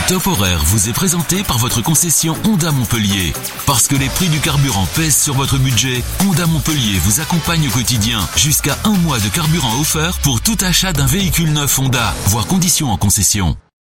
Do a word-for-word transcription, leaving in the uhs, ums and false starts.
Top Horaire vous est présenté par votre concession Honda Montpellier. Parce que les prix du carburant pèsent sur votre budget, Honda Montpellier vous accompagne au quotidien. Jusqu'à un mois de carburant offert pour tout achat d'un véhicule neuf Honda. Voir conditions en concession.